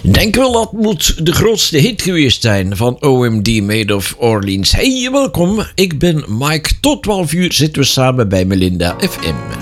Denk wel, dat moet de grootste hit geweest zijn van OMD Made of Orleans. Hey, welkom. Ik ben Mike. Tot 12 uur zitten we samen bij Melinda FM.